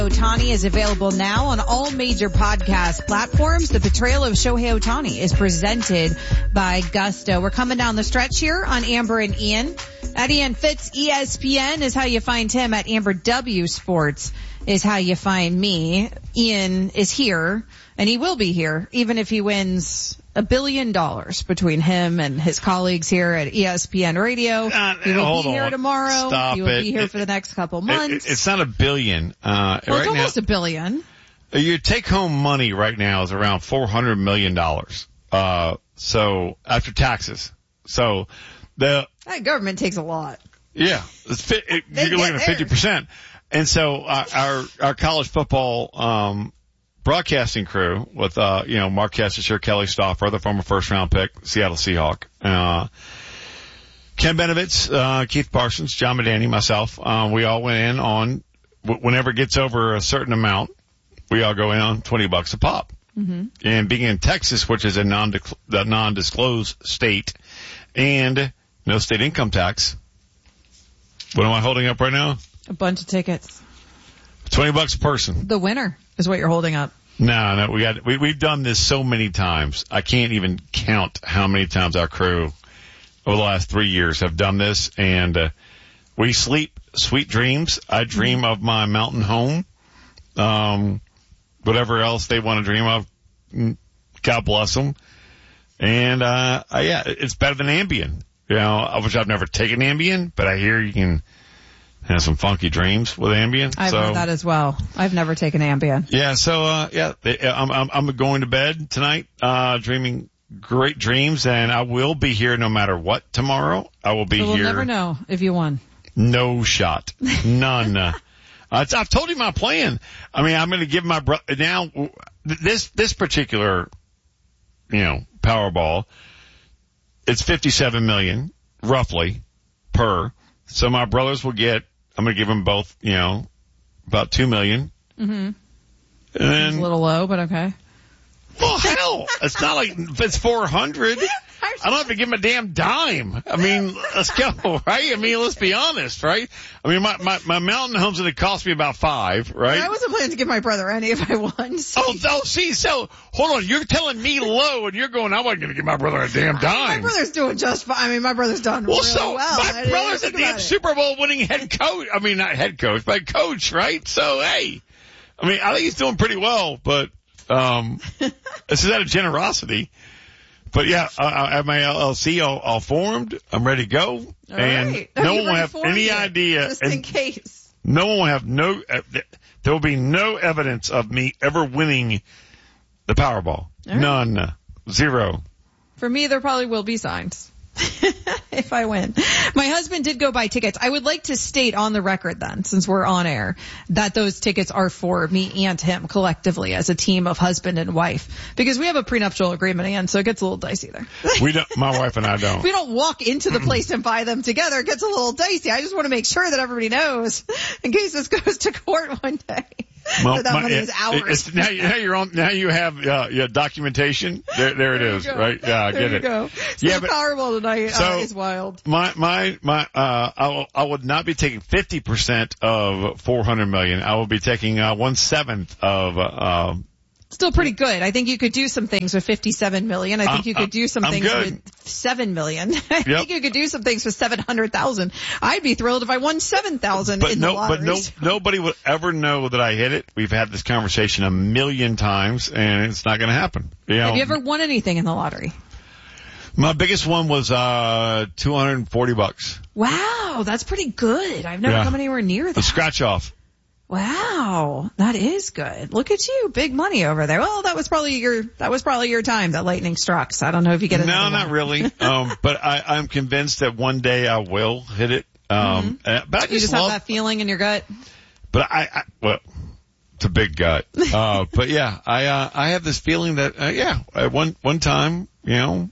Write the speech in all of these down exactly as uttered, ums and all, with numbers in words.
Ohtani is available now on all major podcast platforms. The Betrayal of Shohei Ohtani is presented by Gusto. We're coming down the stretch here on Amber and Ian. At Ian Fitz, E S P N is how you find him. At Amber W Sports is how you find me. Ian is here, and he will be here, even if he wins a billion dollars between him and his colleagues here at E S P N Radio. Uh, he will hold be here on. tomorrow. Stop he will it. be here it, for the next couple months. It, it's not a billion. Uh, well, right it's almost now, a billion. Your take-home money right now is around four hundred million dollars. Uh, so after taxes. So the that government takes a lot. Yeah, it's fi- it, you're looking at fifty percent. And so uh, our our college football um broadcasting crew with, uh, you know, Mark Kessler, Kelly Stauffer, the former first round pick, Seattle Seahawk, uh, Ken Benovitz, uh, Keith Parsons, John Medani, myself, uh, we all went in on, w- whenever it gets over a certain amount, we all go in on twenty bucks a pop. Mm-hmm. And being in Texas, which is a non, the non-disclosed state and no state income tax, what am I holding up right now? A bunch of tickets. twenty bucks a person. The winner is what you're holding up. No, no, we got, we, we've done this so many times. I can't even count how many times our crew over the last three years have done this. And, uh, we sleep sweet dreams. I dream mm-hmm. of my mountain home. Um, whatever else they want to dream of. God bless them. And, uh, uh, yeah, it's better than Ambien. You know, which I've never taken Ambien, but I hear you can have some funky dreams with Ambien. I've so, heard that as well. I've never taken Ambien. Yeah, so, uh, yeah, I'm, I'm, I'm going to bed tonight, uh, dreaming great dreams, and I will be here no matter what tomorrow. I will be so we'll here. We'll never know if you won. No shot. None. uh, I've told you my plan. I mean, I'm going to give my brother, now, this, this particular, you know, Powerball, it's fifty-seven million, roughly, per. So my brothers will get, I'm going to give them both, you know, about two million. Mm-hmm. And then, it's a little low, but okay. Well, hell, it's not like it's four hundred. I don't have to give them a damn dime. I mean, let's go, right? I mean, let's be honest, right? I mean, my, my, my mountain home's going to cost me about five, right? I wasn't planning to give my brother any if I won. So. Oh, oh, see, so, hold on, you're telling me low and you're going, I wasn't going to give my brother a damn dime. My brother's doing just fine. I mean, my brother's done well, really so well. My brother's a damn Super Bowl winning head coach. I mean, not head coach, but coach, right? So, hey, I mean, I think he's doing pretty well, but, um, this is out of generosity. But yeah, I, I have my L L C all, all formed. I'm ready to go. All and right. no one will have any it, idea. Just in case. No one will have no, uh, there will be no evidence of me ever winning the Powerball. Right. None. Zero. For me, there probably will be signs. If I win. My husband did go buy tickets. I would like to state on the record then, since we're on air, that those tickets are for me and him collectively as a team of husband and wife. Because we have a prenuptial agreement, and so it gets a little dicey there. We don't, my wife and I don't. We don't walk into the place and buy them together. It gets a little dicey. I just want to make sure that everybody knows in case this goes to court one day. Well, so that my, money it, is ours. It's, now, now you're on. Now you have uh, your documentation. There, there it there is. Go. Right? Yeah, I there get you it. Go. So yeah, the but, Powerball tonight so uh, is wild. My, my, my. Uh, I will, I would not be taking fifty percent of four hundred million. I will be taking uh, one seventh of. Uh, Still pretty good. I think you could do some things with fifty-seven million. I think I'm, you could do some I'm things good. with seven million. I yep. think you could do some things with seven hundred thousand. I'd be thrilled if I won seven thousand in no, the lottery. But no, nobody would ever know that I hit it. We've had this conversation a million times, and it's not going to happen. You know, have you ever won anything in the lottery? My biggest one was uh two hundred forty bucks. Wow, that's pretty good. I've never yeah. come anywhere near that. A scratch off. Wow, that is good. Look at you, big money over there. Well, that was probably your that was probably your time that lightning struck. So I don't know if you get it. No, not really. um, but I, I'm convinced that one day I will hit it. Um, mm-hmm. uh, but I just, you just love, have that feeling in your gut. But I, I well, it's a big gut. Uh, but yeah, I uh, I have this feeling that uh, yeah, at one one time, you know,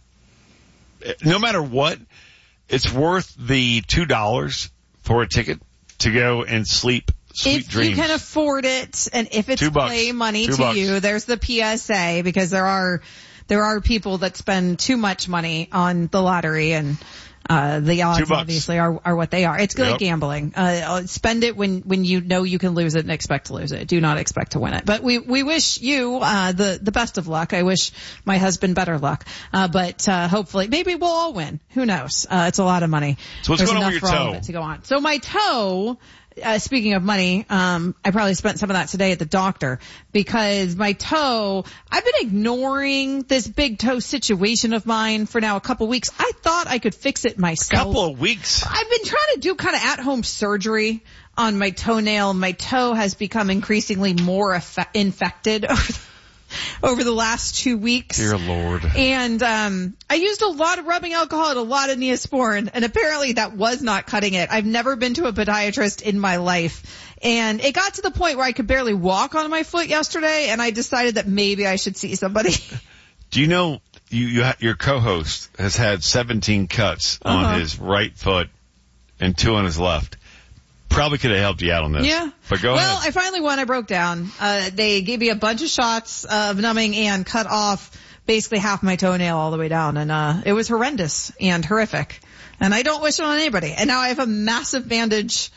no matter what, it's worth the two dollars for a ticket to go and sleep. Sweet if dreams. You can afford it, and if it's Two bucks. play money Two to bucks. you, there's the P S A, because there are there are people that spend too much money on the lottery, and Uh, the odds obviously are, are what they are. It's good Yep. gambling. Uh, spend it when, when you know you can lose it and expect to lose it. Do not expect to win it. But we, we wish you, uh, the, the best of luck. I wish my husband better luck. Uh, but, uh, hopefully, maybe we'll all win. Who knows? Uh, it's a lot of money. So what's There's going on enough with your for all toe? of it to go on. So my toe, Uh, speaking of money, um, I probably spent some of that today at the doctor because my toe, I've been ignoring this big toe situation of mine for now a couple weeks. I thought I could fix it myself. Couple of weeks. I've been trying to do kind of at-home surgery on my toenail. My toe has become increasingly more effe- infected over the over the last two weeks. Dear Lord. And um I used a lot of rubbing alcohol and a lot of Neosporin, and apparently that was not cutting it. I've never been to a podiatrist in my life. And it got to the point where I could barely walk on my foot yesterday, and I decided that maybe I should see somebody. Do you know you, you ha- your co-host has had seventeen cuts Uh-huh. on his right foot and two on his left? Probably could have helped you out on this. Yeah. But go well, ahead. I finally won. I broke down. Uh, they gave me a bunch of shots of numbing and cut off basically half my toenail all the way down. And, uh, it was horrendous and horrific. And I don't wish it on anybody. And now I have a massive bandage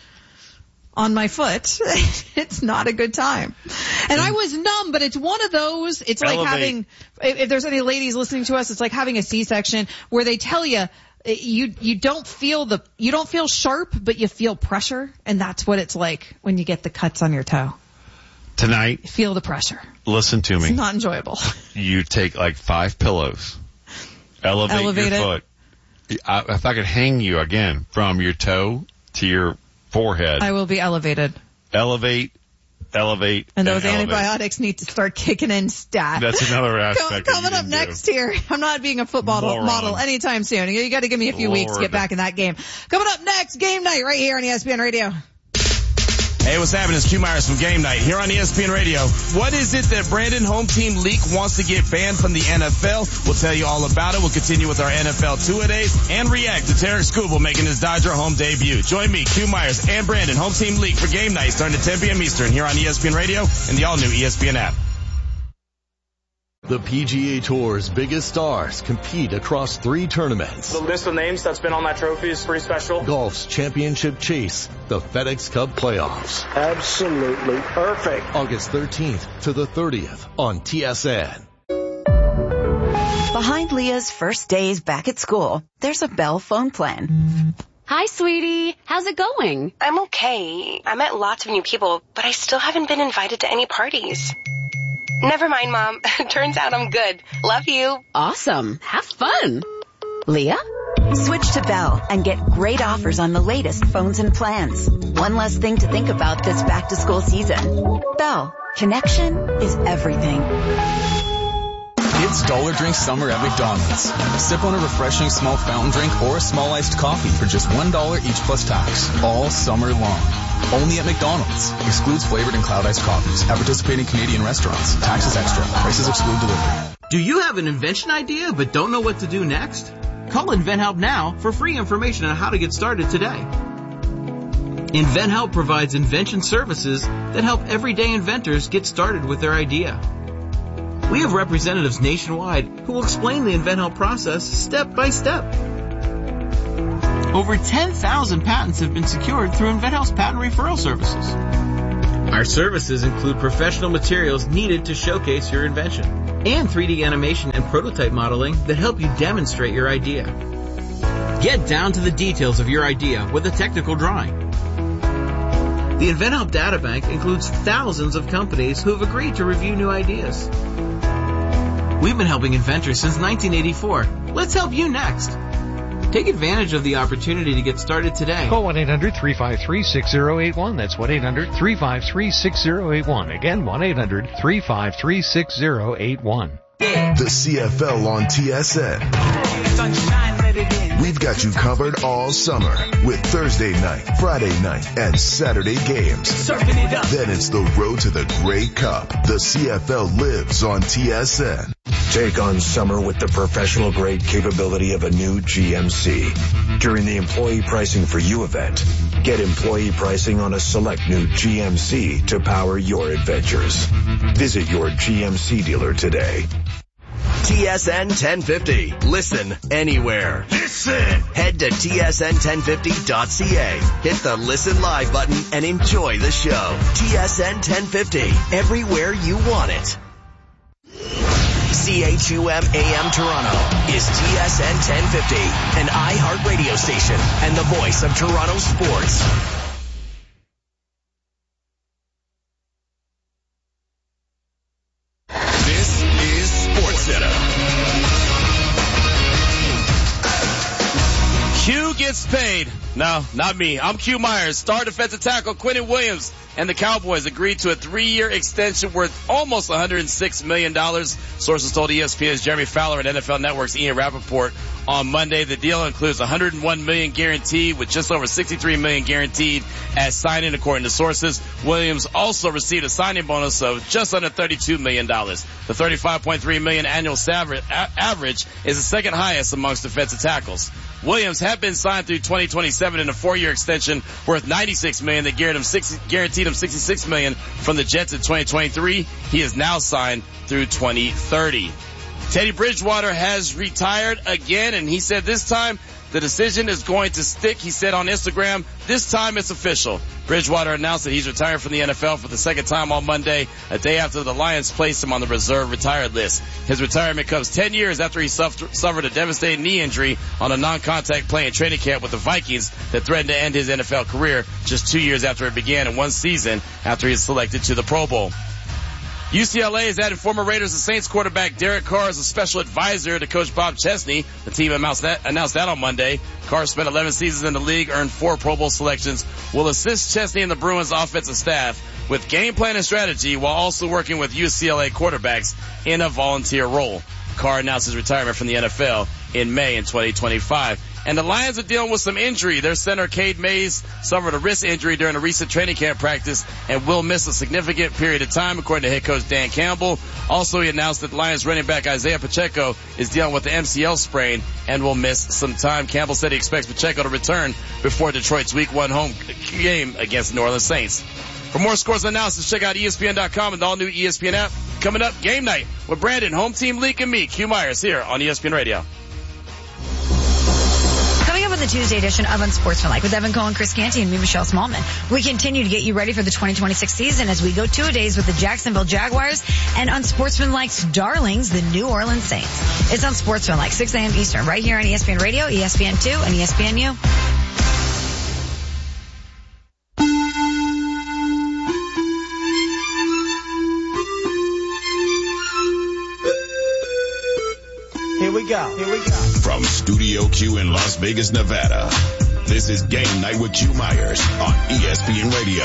on my foot. It's not a good time. And I was numb, but it's one of those, it's like Elevate. having, if, if there's any ladies listening to us, it's like having a C-section where they tell you, You, you don't feel the, you don't feel sharp, but you feel pressure. And that's what it's like when you get the cuts on your toe. Tonight, You feel the pressure. listen to me. It's not enjoyable. You take like five pillows, elevate, Elevate your it. foot. I, if I could hang you again from your toe to your forehead, I will be elevated. elevate, elevate, And those elevate. antibiotics need to start kicking in stat. That's another Com- aspect. that Coming you up didn't next do. here, I'm not being a football Moron. model anytime soon. You got to give me a few weeks to Lord. get back in that game. Coming up next, game night right here on E S P N Radio. Hey, what's happening? It's Q Myers from Game Night here on E S P N Radio. What is it that Brandon Home Team Leak wants to get banned from the N F L? We'll tell you all about it. We'll continue with our N F L two-a-days and react to Tarek Skubal making his Dodger home debut. Join me, Q Myers, and Brandon Home Team Leak for Game Night starting at ten p.m. Eastern here on E S P N Radio and the all-new E S P N app. The P G A Tour's biggest stars compete across three tournaments. The list of names that's been on that trophy is pretty special. Golf's championship chase, the FedEx Cup playoffs. Absolutely perfect. August thirteenth to the thirtieth on T S N. Behind Leah's first days back at school, there's a Bell phone plan. Hi, sweetie. How's it going? I'm okay. I met lots of new people, but I still haven't been invited to any parties. Never mind, Mom. Turns out I'm good. Love you. Awesome. Have fun. Leah? Switch to Bell and get great offers on the latest phones and plans. One less thing to think about this back to school season. Bell. Connection is everything. It's Dollar Drink Summer at McDonald's. Sip on a refreshing small fountain drink or a small iced coffee for just one dollar each plus tax. All summer long. Only at McDonald's. Excludes flavored and cloud iced coffees. At participating Canadian restaurants. Taxes extra. Prices exclude delivery. Do you have an invention idea but don't know what to do next? Call InventHelp now for free information on how to get started today. InventHelp provides invention services that help everyday inventors get started with their idea. We have representatives nationwide who will explain the InventHelp process step by step. Over ten thousand patents have been secured through InventHelp's patent referral services. Our services include professional materials needed to showcase your invention and three D animation and prototype modeling that help you demonstrate your idea. Get down to the details of your idea with a technical drawing. The InventHelp Databank includes thousands of companies who have agreed to review new ideas. We've been helping inventors since nineteen eighty-four. Let's help you next. Take advantage of the opportunity to get started today. Call one eight hundred three five three six zero eight one. That's one eight hundred three five three six zero eight one. Again, one eight hundred three five three six zero eight one. The C F L on T S N. We've got you covered all summer with Thursday night, Friday night, and Saturday games. Then it's the road to the Grey Cup. The C F L lives on T S N. Take on summer with the professional grade capability of a new G M C. During the Employee Pricing for You event, get employee pricing on a select new G M C to power your adventures. Visit your G M C dealer today. T S N ten fifty. Listen anywhere. Listen. Head to T S N ten fifty dot C A. Hit the Listen Live button and enjoy the show. T S N ten fifty. Everywhere you want it. C H U M A M Toronto is T S N ten fifty, an iHeart radio station and the voice of Toronto sports. This is SportsCenter. Q gets paid. No, not me. I'm Q Myers. Star defensive tackle Quinnen Williams and the Cowboys agreed to a three-year extension worth almost one hundred six million dollars. Sources told E S P N's Jeremy Fowler and N F L Network's Ian Rappaport on Monday. The deal includes one hundred one million dollars guaranteed with just over sixty-three million dollars guaranteed at signing, according to sources. Williams also received a signing bonus of just under thirty-two million dollars. The thirty-five point three million dollars annual salary average is the second highest amongst defensive tackles. Williams had been signed through twenty twenty-seven in a four-year extension worth ninety-six million dollars that guaranteed him, sixty, guaranteed him sixty-six million dollars from the Jets in twenty twenty-three. He is now signed through twenty thirty. Teddy Bridgewater has retired again, and he said this time the decision is going to stick. He said on Instagram, this time it's official. Bridgewater announced that he's retired from the N F L for the second time on Monday, a day after the Lions placed him on the reserve retired list. His retirement comes ten years after he suffered a devastating knee injury on a non-contact play in training camp with the Vikings that threatened to end his N F L career just two years after it began and one season after he was selected to the Pro Bowl. U C L A has added former Raiders and Saints quarterback Derek Carr as a special advisor to Coach Bob Chesney. The team announced that, announced that on Monday. Carr spent eleven seasons in the league, earned four Pro Bowl selections, will assist Chesney and the Bruins offensive staff with game plan and strategy while also working with U C L A quarterbacks in a volunteer role. Carr announced his retirement from the N F L in May in twenty twenty-five. And the Lions are dealing with some injury. Their center, Cade Mays, suffered a wrist injury during a recent training camp practice and will miss a significant period of time, according to head coach Dan Campbell. Also, he announced that Lions running back Isaiah Pacheco is dealing with the M C L sprain and will miss some time. Campbell said he expects Pacheco to return before Detroit's week one home game against the New Orleans Saints. For more scores and analysis, check out E S P N dot com and the all-new E S P N app. Coming up, Game Night with Brandon, Home Team Leak, and me, Q Myers, here on E S P N Radio. Coming up on the Tuesday edition of Unsportsmanlike with Evan Cohen, Chris Canty, and me, Michelle Smallman. We continue to get you ready for the twenty twenty-six season as we go two-a-days with the Jacksonville Jaguars and Unsportsmanlike's darlings, the New Orleans Saints. It's Unsportsmanlike, six a.m. Eastern, right here on E S P N Radio, E S P N two, and E S P N U. Here we go. Here we go. From Studio Q in Las Vegas, Nevada, this is Game Night with Q Myers on E S P N Radio.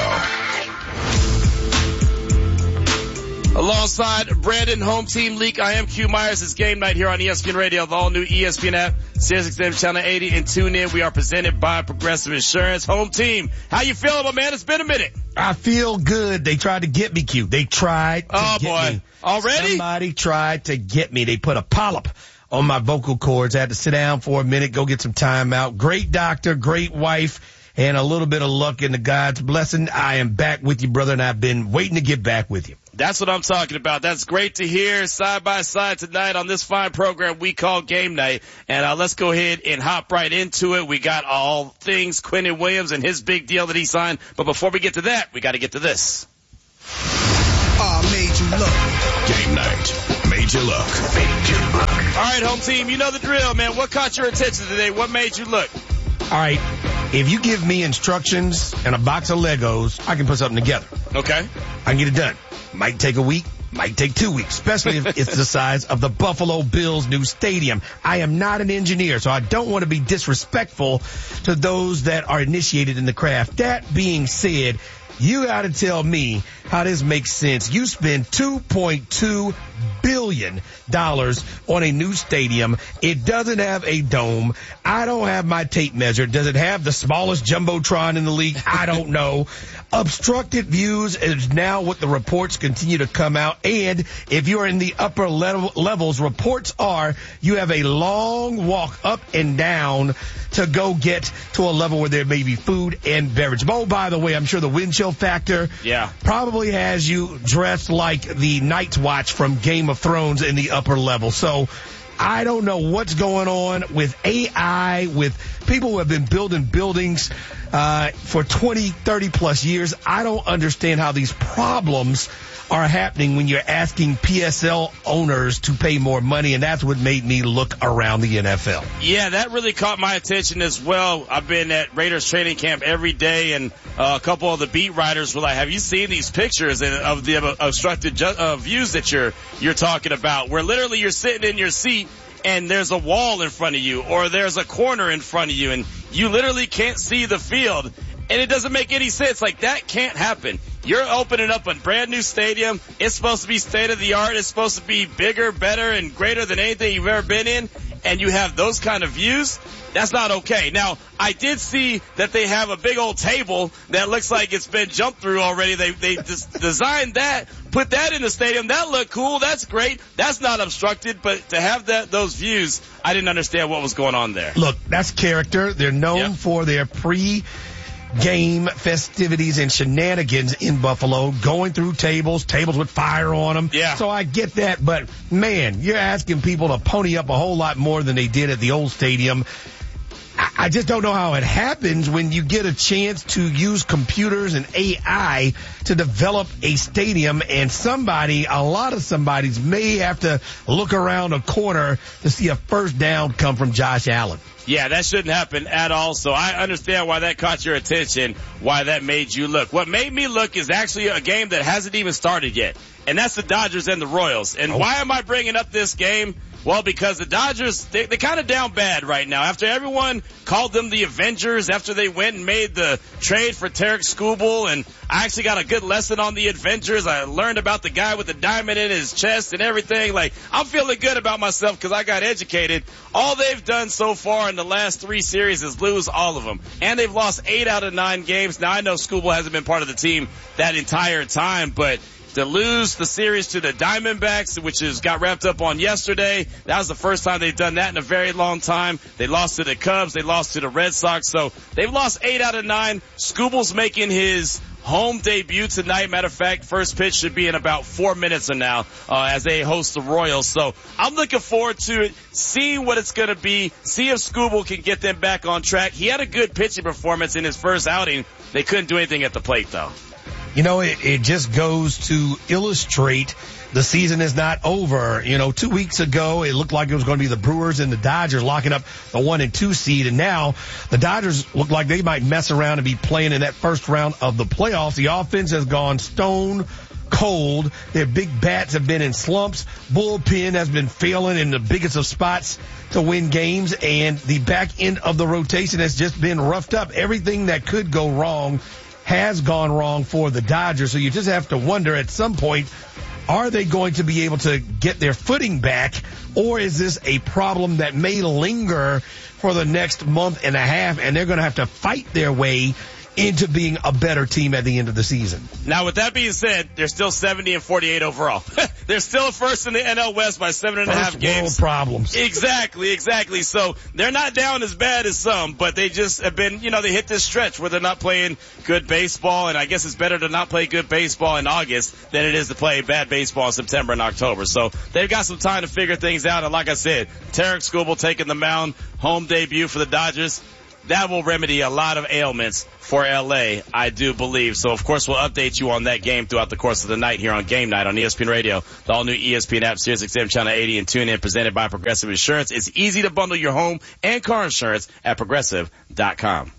Alongside Brandon, Home Team Leak, I am Q Myers. It's Game Night here on E S P N Radio, the all-new E S P N app, Sirius X M Channel eighty, and tune in. We are presented by Progressive Insurance. Home Team, how you feeling, my man? It's been a minute. I feel good. They tried to get me, Q. They tried to oh, get boy. me. Already? Somebody tried to get me. They put a polyp on my vocal cords. I had to sit down for a minute, go get some time out. Great doctor, great wife, and a little bit of luck in the God's blessing. I am back with you, brother, and I've been waiting to get back with you. That's what I'm talking about. That's great to hear side by side tonight on this fine program we call Game Night. And uh, let's go ahead and hop right into it. We got all things Quinnen Williams and his big deal that he signed. But before we get to that, we got to get to this. Oh, made you look. Game Night. Made you look. Made you look. All right, Home Team, you know the drill, man. What caught your attention today? What made you look? All right. If you give me instructions and a box of Legos, I can put something together. Okay. I can get it done. Might take a week. Might take two weeks, especially if it's the size of the Buffalo Bills' new stadium. I am not an engineer, so I don't want to be disrespectful to those that are initiated in the craft. That being said, you got to tell me how this makes sense. You spend two point two billion dollars on a new stadium. It doesn't have a dome. I don't have my tape measure. Does it have the smallest jumbotron in the league? I don't know. Obstructed views is now what the reports continue to come out. And if you're in the upper level, levels, reports are you have a long walk up and down to go get to a level where there may be food and beverage. Oh, by the way, I'm sure the wind chill factor yeah. probably has you dressed like the Night's Watch from Game of Thrones. Thrones in the upper level. So I don't know what's going on with A I, with people who have been building buildings uh for twenty, thirty plus years. I don't understand how these problems are happening when you're asking P S L owners to pay more money, and that's what made me look around the N F L. Yeah, that really caught my attention as well. I've been at Raiders training camp every day, and uh, a couple of the beat writers were like, have you seen these pictures of the obstructed ju- uh, views that you're you're talking about, where literally you're sitting in your seat and there's a wall in front of you, or there's a corner in front of you, and you literally can't see the field. And it doesn't make any sense. Like, that can't happen. You're opening up a brand new stadium. It's supposed to be state of the art. It's supposed to be bigger, better, and greater than anything you've ever been in. And you have those kind of views. That's not okay. Now, I did see that they have a big old table that looks like it's been jumped through already. They they des- designed that, put that in the stadium. That looked cool. That's great. That's not obstructed. But to have that those views, I didn't understand what was going on there. Look, that's character. They're known yep. for their pre- game festivities and shenanigans in Buffalo, going through tables, tables with fire on them. Yeah. So I get that, but man, you're asking people to pony up a whole lot more than they did at the old stadium. I just don't know how it happens when you get a chance to use computers and A I to develop a stadium, and somebody, a lot of somebody's may have to look around a corner to see a first down come from Josh Allen. Yeah, that shouldn't happen at all. So I understand why that caught your attention, why that made you look. What made me look is actually a game that hasn't even started yet, and that's the Dodgers and the Royals. And oh. why am I bringing up this game? Well, because the Dodgers, they, they're kind of down bad right now. After everyone called them the Avengers, after they went and made the trade for Tarek Skubal, and I actually got a good lesson on the Avengers. I learned about the guy with the diamond in his chest and everything. Like, I'm feeling good about myself because I got educated. All they've done so far in the last three series is lose all of them. And they've lost eight out of nine games. Now, I know Skubal hasn't been part of the team that entire time, but to lose the series to the Diamondbacks, which is got wrapped up on yesterday, that was the first time they've done that in a very long time. They lost to the Cubs. They lost to the Red Sox. So they've lost eight out of nine. Skubal's making his home debut tonight. Matter of fact, first pitch should be in about four minutes from now uh, as they host the Royals. So I'm looking forward to it, seeing what it's going to be, see if Skubal can get them back on track. He had a good pitching performance in his first outing. They couldn't do anything at the plate, though. You know, it, it just goes to illustrate the season is not over. You know, two weeks ago, it looked like it was going to be the Brewers and the Dodgers locking up the one and two seed. And now the Dodgers look like they might mess around and be playing in that first round of the playoffs. The offense has gone stone cold. Their big bats have been in slumps. Bullpen has been failing in the biggest of spots to win games. And the back end of the rotation has just been roughed up. Everything that could go wrong has gone wrong for the Dodgers. So you just have to wonder at some point, are they going to be able to get their footing back, or is this a problem that may linger for the next month and a half, and they're going to have to fight their way into being a better team at the end of the season? Now, with that being said, they're still seventy and forty-eight overall. They're still first in the N L West by seven and a half games. World problems. Exactly, exactly. So they're not down as bad as some, but they just have been, you know, they hit this stretch where they're not playing good baseball, and I guess it's better to not play good baseball in August than it is to play bad baseball in September and October. So they've got some time to figure things out, and like I said, Tarek Skubal taking the mound, home debut for the Dodgers. That will remedy a lot of ailments for L A, I do believe. So, of course, we'll update you on that game throughout the course of the night here on Game Night on E S P N Radio, the all-new E S P N app, Sirius X M Channel eighty, and TuneIn, presented by Progressive Insurance. It's easy to bundle your home and car insurance at Progressive dot com.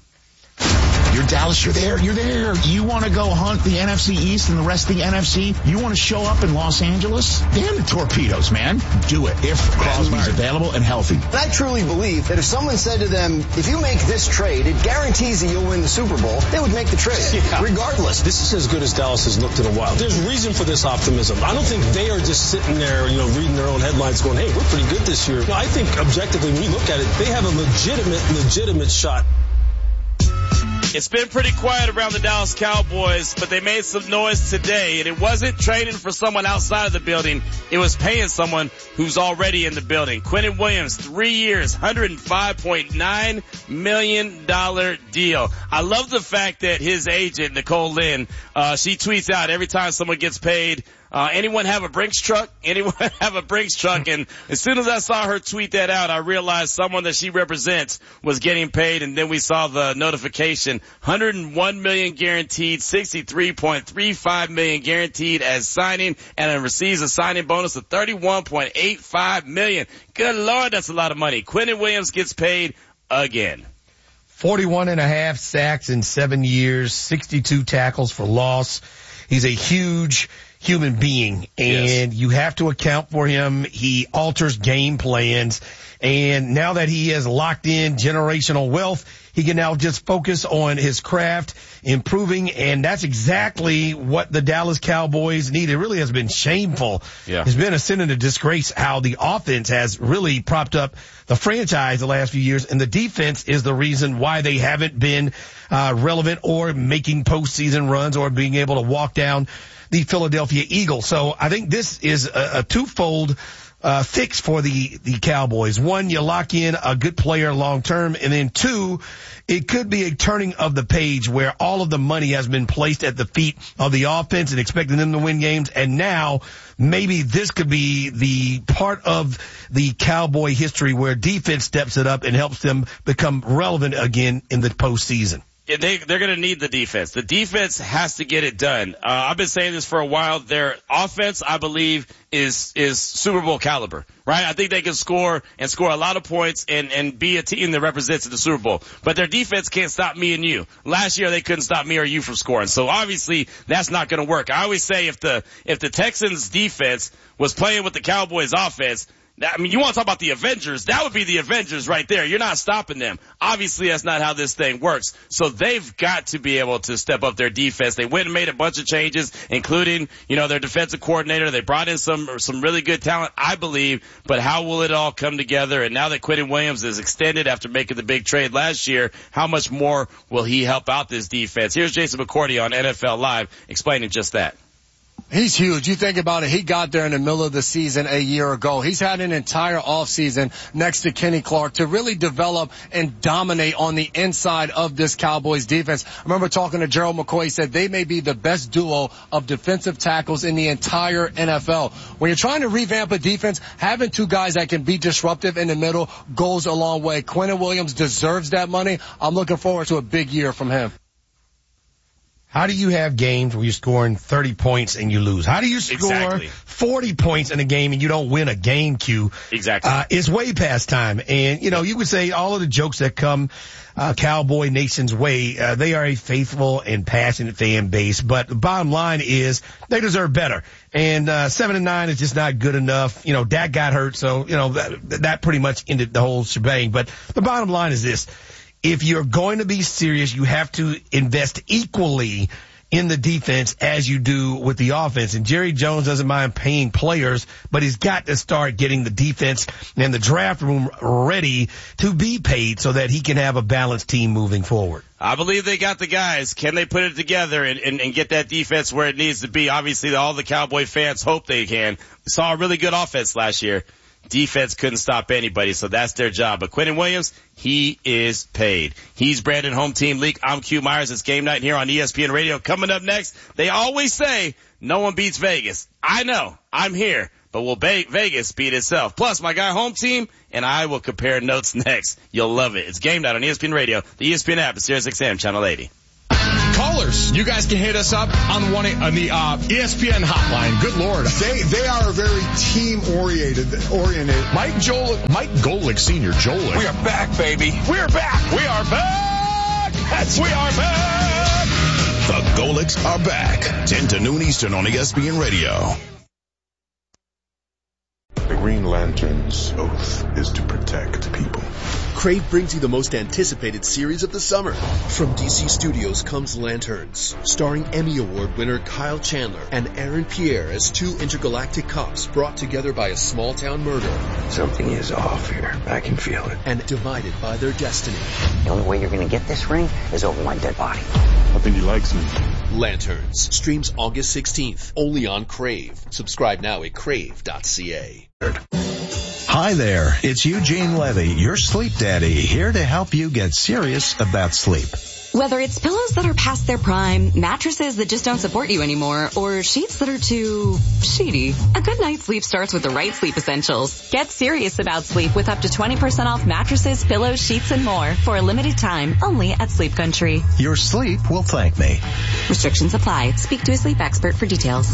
You're Dallas, you're there, you're there. You want to go hunt the N F C East and the rest of the N F C? You want to show up in Los Angeles? Damn the Torpedoes, man. Do it if Crosby's available and healthy. And I truly believe that if someone said to them, if you make this trade, it guarantees that you'll win the Super Bowl, they would make the trade, yeah. regardless. This is as good as Dallas has looked in a while. There's reason for this optimism. I don't think they are just sitting there, you know, reading their own headlines going, hey, we're pretty good this year. No, I think objectively, when you look at it, they have a legitimate, legitimate shot. It's been pretty quiet around the Dallas Cowboys, but they made some noise today, and it wasn't trading for someone outside of the building. It was paying someone who's already in the building. Quinnen Williams, three years, one hundred five point nine million dollars deal. I love the fact that his agent, Nicole Lynn, uh, she tweets out every time someone gets paid Uh, anyone have a Brinks truck? Anyone have a Brinks truck? And as soon as I saw her tweet that out, I realized someone that she represents was getting paid. And then we saw the notification, one hundred one million guaranteed, sixty-three point three five million guaranteed as signing, and it receives a signing bonus of thirty-one point eight five million. Good Lord, that's a lot of money. Quinnen Williams gets paid again. forty-one and a half sacks in seven years, sixty-two tackles for loss. He's a huge human being, and yes. you have to account for him. He alters game plans, and now that he has locked in generational wealth, he can now just focus on his craft, improving, and that's exactly what the Dallas Cowboys need. It really has been shameful. Yeah. It's been a sin and a disgrace how the offense has really propped up the franchise the last few years, and the defense is the reason why they haven't been uh relevant or making postseason runs or being able to walk down the Philadelphia Eagles. So I think this is a, a twofold uh fix for the the Cowboys. One, you lock in a good player long term, and then two, it could be a turning of the page where all of the money has been placed at the feet of the offense and expecting them to win games, and now maybe this could be the part of the Cowboy history where defense steps it up and helps them become relevant again in the postseason. They, they're going to need the defense. The defense has to get it done. Uh, I've been saying this for a while. Their offense, I believe, is is Super Bowl caliber, right? I think they can score and score a lot of points and, and be a team that represents the Super Bowl. But their defense can't stop me and you. Last year, they couldn't stop me or you from scoring. So obviously, that's not going to work. I always say if the if the Texans defense was playing with the Cowboys offense, I mean, you want to talk about the Avengers? That would be the Avengers right there. You're not stopping them. Obviously, that's not how this thing works. So they've got to be able to step up their defense. They went and made a bunch of changes, including, you know, their defensive coordinator. They brought in some some really good talent, I believe. But how will it all come together? And now that Quinnen Williams is extended after making the big trade last year, how much more will he help out this defense? Here's Jason McCourty on N F L Live explaining just that. He's huge. You think about it, he got there in the middle of the season a year ago. He's had an entire offseason next to Kenny Clark to really develop and dominate on the inside of this Cowboys defense. I remember talking to Gerald McCoy. He said they may be the best duo of defensive tackles in the entire N F L. When you're trying to revamp a defense, having two guys that can be disruptive in the middle goes a long way. Quinnen Williams deserves that money. I'm looking forward to a big year from him. How do you have games where you're scoring thirty points and you lose? How do you score exactly. forty points in a game and you don't win a game, Q? Exactly. Uh, it's way past time. And, you know, you could say all of the jokes that come uh, Cowboy Nation's way, uh, they are a faithful and passionate fan base. But the bottom line is they deserve better. And uh, seven and nine is just not good enough. You know, Dak got hurt, so, you know, that, that pretty much ended the whole shebang. But the bottom line is this. If you're going to be serious, you have to invest equally in the defense as you do with the offense. And Jerry Jones doesn't mind paying players, but he's got to start getting the defense and the draft room ready to be paid so that he can have a balanced team moving forward. I believe they got the guys. Can they put it together and, and, and get that defense where it needs to be? Obviously, all the Cowboy fans hope they can. We saw a really good offense last year. Defense couldn't stop anybody, so that's their job. But Quinnen Williams, he is paid. He's Brandon Home Team Leak. I'm Q Myers. It's Game Night here on E S P N Radio. Coming up next, they always say no one beats Vegas. I know. I'm here. But will Vegas beat itself? Plus, my guy Home Team and I will compare notes next. You'll love it. It's Game Night on E S P N Radio. The E S P N app is Sirius X M, Channel eighty. Callers, you guys can hit us up on one on the uh, E S P N hotline. Good Lord, they they are very team oriented. Oriented. Mike Joel, Mike Golick Senior, Joel. We are back, baby. We are back. We are back. That's we are back. The Golicks are back. ten to noon Eastern on E S P N Radio. The Green Lantern's oath is to protect people. Crave brings you the most anticipated series of the summer. From D C Studios comes Lanterns, starring Emmy Award winner Kyle Chandler and Aaron Pierre as two intergalactic cops brought together by a small-town murder. Something is off here. I can feel it. And divided by their destiny. The only way you're going to get this ring is over my dead body. I think he likes me. Lanterns streams August sixteenth, only on Crave. Subscribe now at crave dot c a. Hi there, it's Eugene Levy, your sleep daddy, here to help you get serious about sleep. Whether it's pillows that are past their prime, mattresses that just don't support you anymore, or sheets that are too sheety, a good night's sleep starts with the right sleep essentials. Get serious about sleep with up to twenty percent off mattresses, pillows, sheets, and more for a limited time only at Sleep Country. Your sleep will thank me. Restrictions apply. Speak to a sleep expert for details.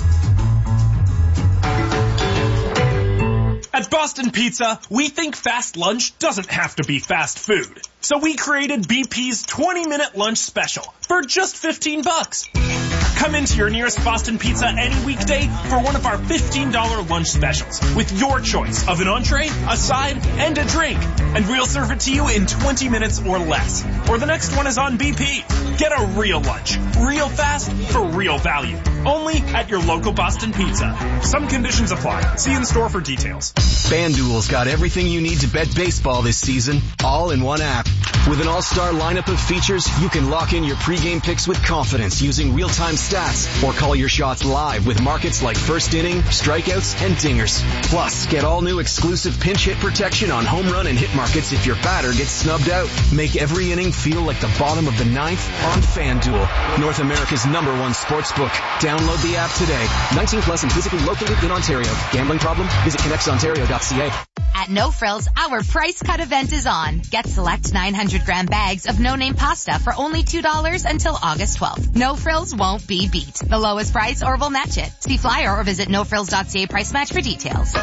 At Boston Pizza, we think fast lunch doesn't have to be fast food. So we created B P's twenty minute lunch special for just fifteen bucks. Come into your nearest Boston Pizza any weekday for one of our fifteen dollars lunch specials with your choice of an entree, a side, and a drink. And we'll serve it to you in twenty minutes or less. Or the next one is on B P. Get a real lunch, real fast, for real value. Only at your local Boston Pizza. Some conditions apply. See in store for details. FanDuel's got everything you need to bet baseball this season, all in one app. With an all-star lineup of features, you can lock in your pregame picks with confidence using real-time stats, or call your shots live with markets like first inning, strikeouts, and dingers. Plus, get all new exclusive pinch hit protection on home run and hit markets if your batter gets snubbed out. Make every inning feel like the bottom of the ninth on FanDuel, North America's number one sportsbook. Download the app today. nineteen plus and physically located in Ontario. Gambling problem? Visit connects ontario dot c a. At No Frills, our price cut event is on. Get select nine hundred gram bags of no-name pasta for only two dollars until August twelfth. No Frills won't be beat. The lowest price or we'll match it. See flyer or visit no frills dot c a price match for details.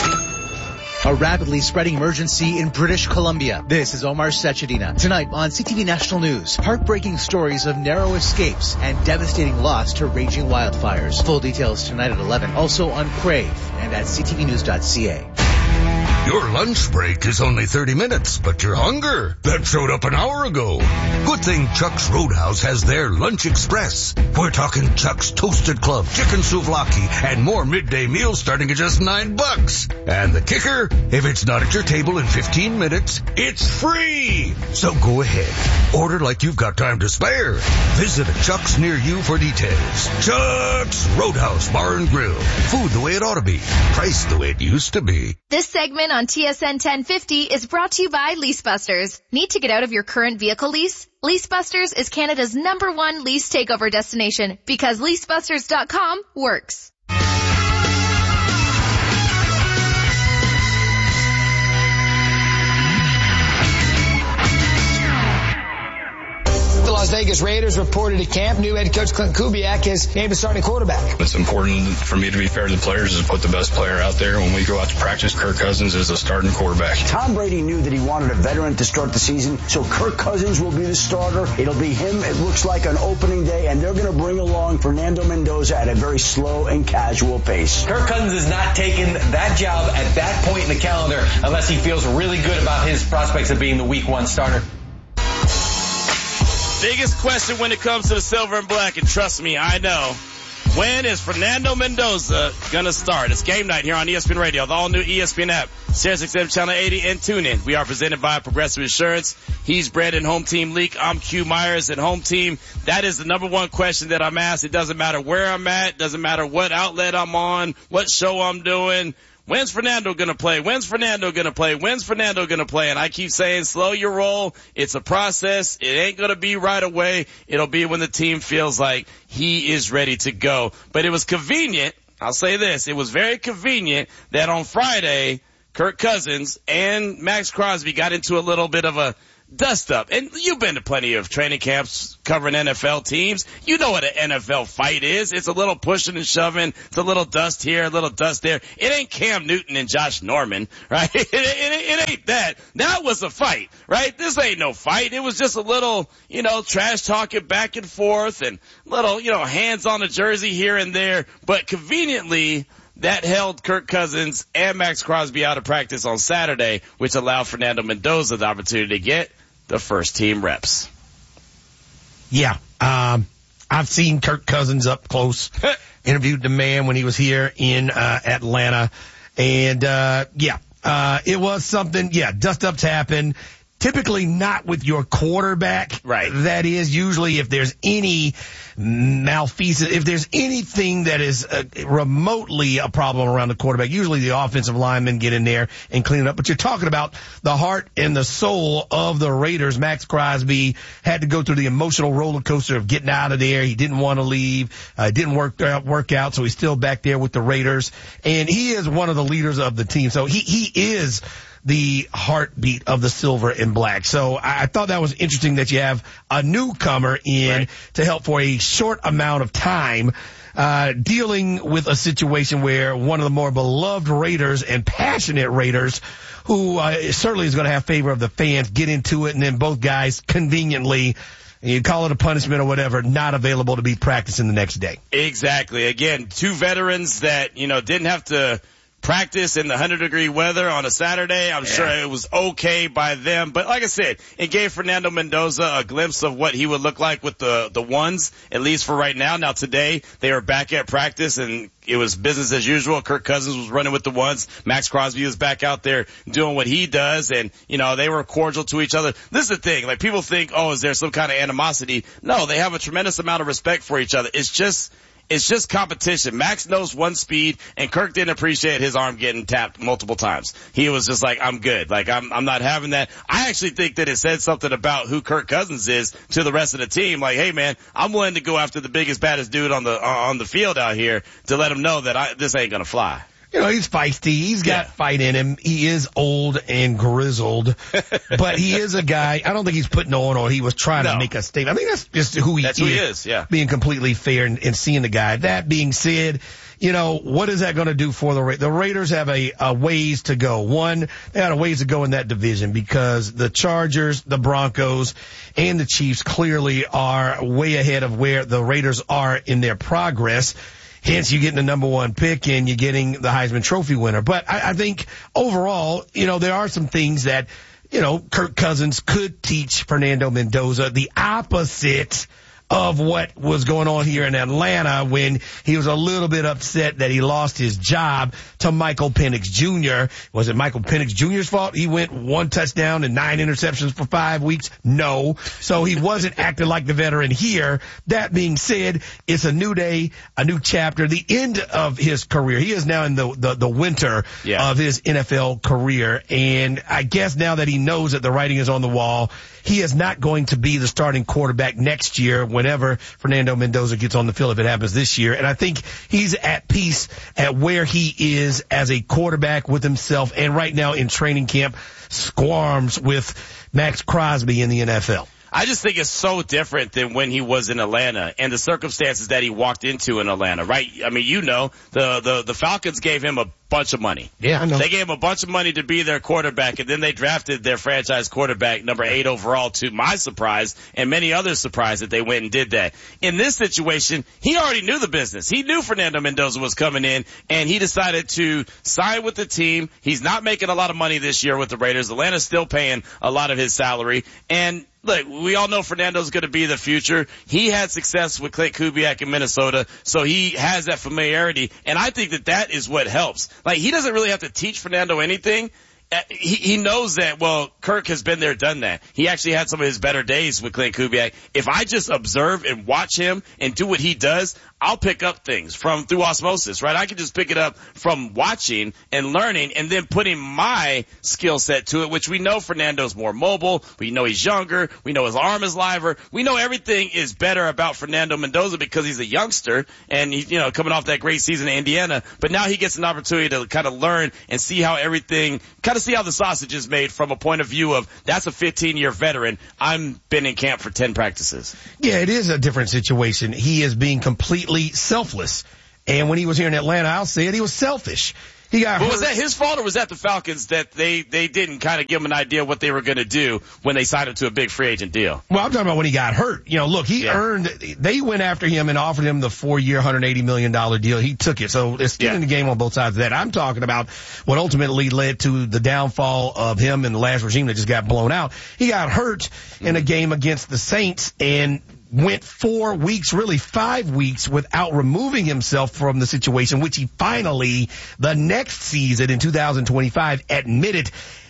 A rapidly spreading emergency in British Columbia. This is Omar Sechedina. Tonight on C T V National News, heartbreaking stories of narrow escapes and devastating loss to raging wildfires. Full details tonight at eleven. Also on Crave and at c t v news dot c a. Your lunch break is only thirty minutes, but your hunger, that showed up an hour ago. Good thing Chuck's Roadhouse has their Lunch Express. We're talking Chuck's Toasted Club, Chicken Souvlaki, and more midday meals starting at just nine bucks. And the kicker, if it's not at your table in fifteen minutes, it's free. So go ahead, order like you've got time to spare. Visit a Chuck's near you for details. Chuck's Roadhouse Bar and Grill. Food the way it ought to be. Price the way it used to be. This segment on T S N ten fifty is brought to you by LeaseBusters. Need to get out of your current vehicle lease? LeaseBusters is Canada's number one lease takeover destination because lease busters dot com works. The Las Vegas Raiders reported to camp. New head coach Clint Kubiak is named a starting quarterback. It's important for me to be fair to the players is to put the best player out there. When we go out to practice, Kirk Cousins is a starting quarterback. Tom Brady knew that he wanted a veteran to start the season, so Kirk Cousins will be the starter. It'll be him, it looks like, on opening day, and they're going to bring along Fernando Mendoza at a very slow and casual pace. Kirk Cousins is not taking that job at that point in the calendar unless he feels really good about his prospects of being the week one starter. Biggest question when it comes to the silver and black, and trust me, I know. When is Fernando Mendoza gonna start? It's game night here on E S P N Radio, the all-new E S P N app, Sirius X M Channel eighty, and TuneIn. We are presented by Progressive Insurance. He's Brandon, Home Team Leak. I'm Q Myers, and Home Team, that is the number one question that I'm asked. It doesn't matter where I'm at, doesn't matter what outlet I'm on, what show I'm doing. When's Fernando gonna play? When's Fernando gonna play? When's Fernando gonna play? And I keep saying, slow your roll. It's a process. It ain't gonna be right away. It'll be when the team feels like he is ready to go. But it was convenient. I'll say this. It was very convenient that on Friday, Kirk Cousins and Max Crosby got into a little bit of a dust up. And you've been to plenty of training camps covering N F L teams. You know what an N F L fight is. It's a little pushing and shoving. It's a little dust here, a little dust there. It ain't Cam Newton and Josh Norman, right? It, it, it ain't that. That was a fight, right? This ain't no fight. It was just a little, you know, trash talking back and forth and little, you know, hands on the jersey here and there. But conveniently, that held Kirk Cousins and Max Crosby out of practice on Saturday, which allowed Fernando Mendoza the opportunity to get the first team reps. Yeah. Um, I've seen Kirk Cousins up close, interviewed the man when he was here in, uh, Atlanta. And, uh, yeah, uh, it was something, yeah, dust ups happen. Typically not with your quarterback. Right. That is usually if there's any malfeasance, if there's anything that is uh, remotely a problem around the quarterback, usually the offensive linemen get in there and clean it up. But you're talking about the heart and the soul of the Raiders. Max Crosby had to go through the emotional roller coaster of getting out of there. He didn't want to leave. Uh, didn't work out, work out, so he's still back there with the Raiders. And he is one of the leaders of the team. So he, he is the heartbeat of the silver and black. So I, I thought that was interesting that you have a newcomer in right. to help for a short amount of time, uh, dealing with a situation where one of the more beloved Raiders and passionate Raiders, who uh, certainly is going to have favor of the fans, get into it, and then both guys conveniently, you call it a punishment or whatever, not available to be practicing the next day. Exactly. Again, two veterans that, you know, didn't have to practice in the one hundred degree weather on a Saturday. I'm yeah. sure it was okay by them. But like I said, it gave Fernando Mendoza a glimpse of what he would look like with the, the ones, at least for right now. Now today, they are back at practice and it was business as usual. Kirk Cousins was running with the ones. Max Crosby was back out there doing what he does. And, you know, they were cordial to each other. This is the thing. Like, people think, oh, is there some kind of animosity? No, they have a tremendous amount of respect for each other. It's just, It's just competition. Max knows one speed, and Kirk didn't appreciate his arm getting tapped multiple times. He was just like, I'm good. Like, I'm, I'm not having that. I actually think that it said something about who Kirk Cousins is to the rest of the team. Like, hey man, I'm willing to go after the biggest, baddest dude on the, on the field out here to let him know that I, this ain't gonna fly. You know, he's feisty. He's got yeah. fight in him. He is old and grizzled, but he is a guy. I don't think he's putting on or he was trying no. to make a statement. I think that's just who he that's is. Who he is, yeah. Being completely fair and, and seeing the guy. That being said, you know, what is that going to do for the Raiders? The Raiders have a, a ways to go. One, they got a ways to go in that division because the Chargers, the Broncos, and the Chiefs clearly are way ahead of where the Raiders are in their progress. Hence, you're getting the number one pick and you're getting the Heisman Trophy winner. But I, I think overall, you know, there are some things that, you know, Kirk Cousins could teach Fernando Mendoza the opposite of what was going on here in Atlanta when he was a little bit upset that he lost his job to Michael Penix Junior Was it Michael Penix Junior's fault? He went one touchdown and nine interceptions for five weeks? No. So he wasn't acting like the veteran here. That being said, it's a new day, a new chapter, the end of his career. He is now in the, the, the winter yeah. of his N F L career. And I guess now that he knows that the writing is on the wall, he is not going to be the starting quarterback next year whenever Fernando Mendoza gets on the field, if it happens this year. And I think he's at peace at where he is as a quarterback with himself, and right now in training camp squarms with Max Crosby in the N F L. I just think it's so different than when he was in Atlanta and the circumstances that he walked into in Atlanta, right? I mean, you know, the, the, the Falcons gave him a bunch of money. Yeah, I know. They gave him a bunch of money to be their quarterback, and then they drafted their franchise quarterback, number eight overall, to my surprise and many others' surprise that they went and did that. In this situation, he already knew the business. He knew Fernando Mendoza was coming in, and he decided to sign with the team. He's not making a lot of money this year with the Raiders. Atlanta's still paying a lot of his salary, and look, we all know Fernando's going to be the future. He had success with Clint Kubiak in Minnesota, so he has that familiarity, and I think that that is what helps. Like, he doesn't really have to teach Fernando anything. He, he knows that, well, Kirk has been there, done that. He actually had some of his better days with Clint Kubiak. If I just observe and watch him and do what he does, I'll pick up things from through osmosis, right? I can just pick it up from watching and learning and then putting my skill set to it, which we know Fernando's more mobile. We know he's younger. We know his arm is liver. We know everything is better about Fernando Mendoza because he's a youngster and he's, you know, coming off that great season in Indiana. But now he gets an opportunity to kind of learn and see how everything, kind of see how the sausage is made from a point of view of that's a fifteen year veteran. I'm been in camp for ten practices. Yeah, it is a different situation. He is being completely selfless. And when he was here in Atlanta, I'll say it, he was selfish. He got but hurt. Was that his fault or was that the Falcons that they, they didn't kind of give him an idea what they were going to do when they signed him to a big free agent deal? Well, I'm talking about when he got hurt. You know, look, he yeah. earned, they went after him and offered him the four year, one hundred eighty million dollars deal. He took it. So it's skin yeah. in the game on both sides of that. I'm talking about what ultimately led to the downfall of him and the last regime that just got blown out. He got hurt mm-hmm. in a game against the Saints and went four weeks, really five weeks without removing himself from the situation, which he finally, the next season in two thousand twenty-five, admitted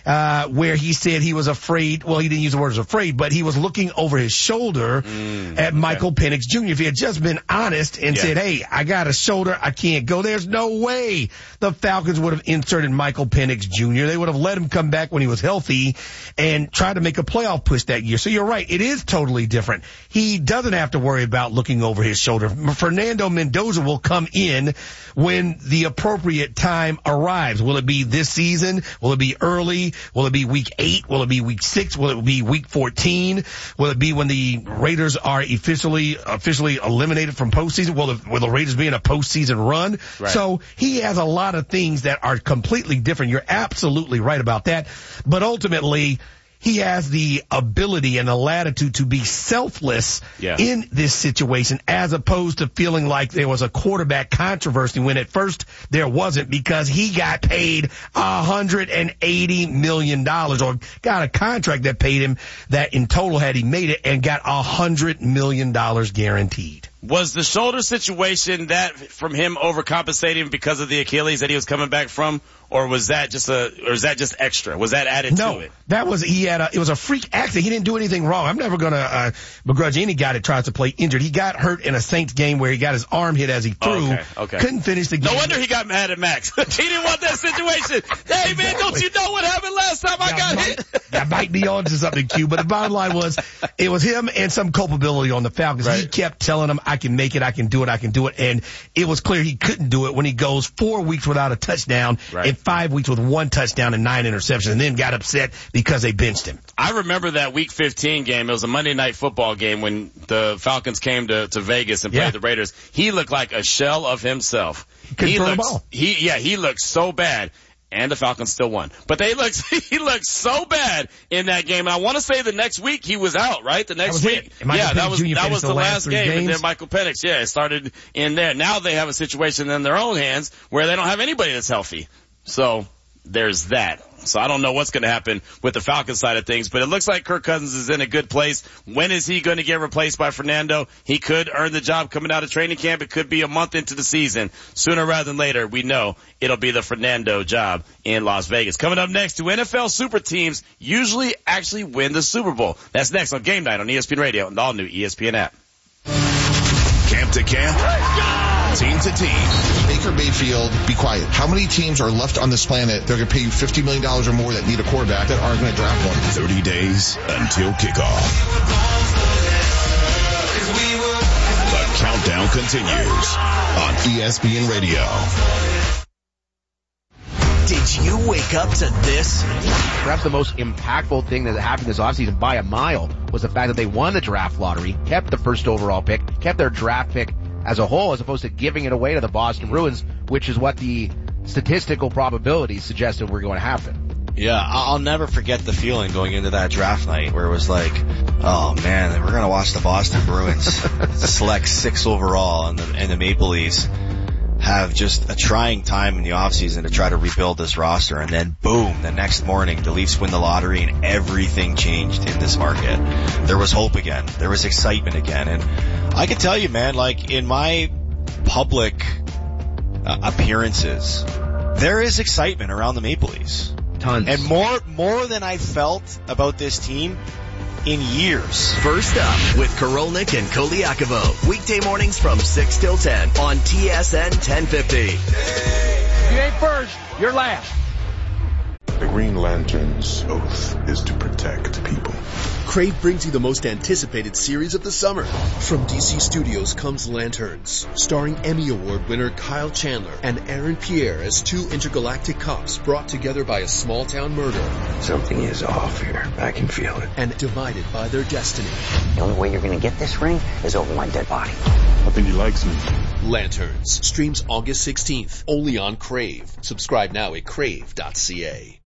uh, where he said he was afraid. Well, he didn't use the words afraid, but he was looking over his shoulder mm, at okay. Michael Penix Junior If he had just been honest and yeah. said, hey, I got a shoulder, I can't go, there's no way the Falcons would have inserted Michael Penix Junior They would have let him come back when he was healthy and try to make a playoff push that year. So you're right, it is totally different. He doesn't have to worry about looking over his shoulder. Fernando Mendoza will come in when the appropriate time arrives. Will it be this season? Will it be early? Will it be week eight? Will it be week six? Will it be week fourteen? Will it be when the Raiders are officially officially eliminated from postseason? Will the, will the Raiders be in a postseason run? Right. So he has a lot of things that are completely different. You're absolutely right about that. But ultimately, he has the ability and the latitude to be selfless yeah. in this situation, as opposed to feeling like there was a quarterback controversy when at first there wasn't, because he got paid one hundred eighty million dollars, or got a contract that paid him that in total, had he made it, and got one hundred million dollars guaranteed. Was the shoulder situation that from him overcompensating because of the Achilles that he was coming back from, or was that just a, or is that just extra? Was that added no, to it? No, that was, he had a, it was a freak accident. He didn't do anything wrong. I'm never gonna, uh, begrudge any guy that tries to play injured. He got hurt in a Saints game where he got his arm hit as he threw. Okay, okay. Couldn't finish the game. No wonder he got mad at Max. He didn't want that situation. Hey man, exactly. Don't you know what happened last time I got might, hit? That might be on to something, Q, but the bottom line was, it was him and some culpability on the Falcons. Right. He kept telling them, I can make it, I can do it, I can do it. And it was clear he couldn't do it when he goes four weeks without a touchdown right. and five weeks with one touchdown and nine interceptions, and then got upset because they benched him. I remember that week fifteen game. It was a Monday Night Football game when the Falcons came to, to Vegas and played yeah. the Raiders. He looked like a shell of himself. Couldn't he throw looked, the ball. He, yeah, he looked so bad. And the Falcons still won. But they looked, he looked so bad in that game. And I want to say the next week he was out, right? The next week. Yeah, that was, that was the last game. Games. And then Michael Penix, yeah, it started in there. Now they have a situation in their own hands where they don't have anybody that's healthy. So there's that. So I don't know what's going to happen with the Falcons side of things, but it looks like Kirk Cousins is in a good place. When is he going to get replaced by Fernando? He could earn the job coming out of training camp. It could be a month into the season. Sooner rather than later, we know it'll be the Fernando job in Las Vegas. Coming up next, do N F L super teams usually actually win the Super Bowl? That's next on Game Night on E S P N Radio and the all-new E S P N app. Camp to camp, team to team. Baker Mayfield, be quiet. How many teams are left on this planet, they're going to pay you fifty million dollars or more that need a quarterback that aren't going to draft one? thirty days until kickoff. The countdown continues on E S P N Radio. Did you wake up to this? Perhaps the most impactful thing that happened this offseason by a mile was the fact that they won the draft lottery, kept the first overall pick, kept their draft pick as a whole, as opposed to giving it away to the Boston Bruins, which is what the statistical probabilities suggested were going to happen. Yeah, I'll never forget the feeling going into that draft night where it was like, oh man, we're going to watch the Boston Bruins select six overall and the, and the Maple Leafs have just a trying time in the offseason to try to rebuild this roster. And then boom, the next morning, the Leafs win the lottery and everything changed in this market. There was hope again. There was excitement again. And I can tell you, man, like in my public uh, appearances, there is excitement around the Maple Leafs. Tons. And more, more than I felt about this team in years. First up with Korolnik and Koliakovo. Weekday mornings from six till ten on T S N ten fifty. If you ain't first, you're last. The Green Lantern's oath is to protect people. Crave brings you the most anticipated series of the summer. From D C Studios comes Lanterns, starring Emmy Award winner Kyle Chandler and Aaron Pierre as two intergalactic cops brought together by a small-town murder. Something is off here. I can feel it. And divided by their destiny. The only way you're going to get this ring is over my dead body. I think he likes me. Lanterns streams August sixteenth, only on Crave. Subscribe now at crave dot c a.